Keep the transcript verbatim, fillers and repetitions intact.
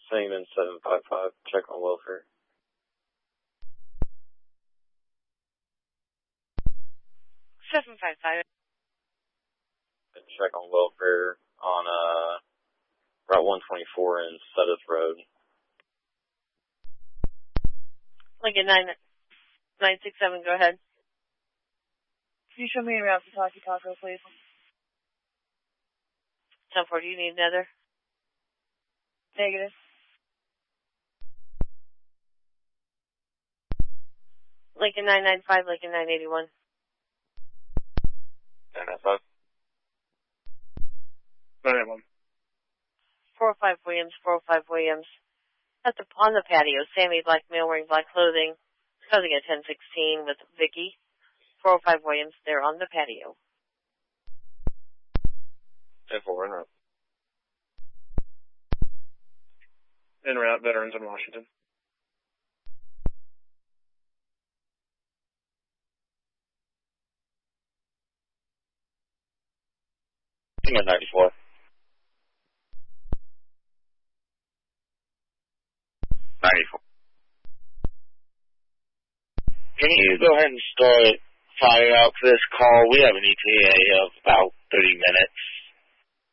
Singman seven five five, check on welfare. seven five five. Check on welfare on uh, Route one twenty-four in Sudeth Road. Lincoln nine nine six seven, go ahead. Can you show me a route to Talkie Taco, please? ten four, do you need another? Negative. Lincoln nine nine five, Lincoln nine eighty-one. nine nine five. nine eight one. four oh five Williams, four oh five Williams. At the, on the patio, Sammy, black male wearing black clothing, posing at ten sixteen with Vicky. four oh five Williams, they're on the patio. ten four, en route. En route, veterans in Washington. ninety-four. ninety-four. Can you go ahead and start fire out for this call? We have an E T A of about thirty minutes.